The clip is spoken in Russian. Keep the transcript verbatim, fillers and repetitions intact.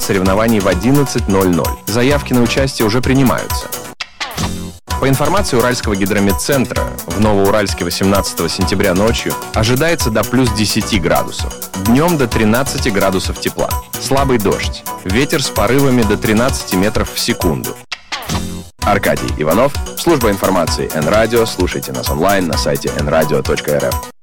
соревнований в одиннадцать ноль ноль. Заявки на участие уже принимаются. По информации Уральского гидрометцентра, в Новоуральске восемнадцатого сентября ночью ожидается до плюс десять градусов. Днем до тринадцати градусов тепла. Слабый дождь. Ветер с порывами до тринадцати метров в секунду. Аркадий Иванов, служба информации Эн-Радио. Слушайте нас онлайн на сайте эн радио точка эр эф.